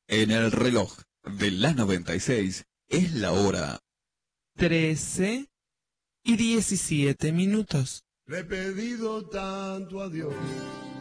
En el reloj de la 96 es la hora 13:17. Le he pedido tanto a Dios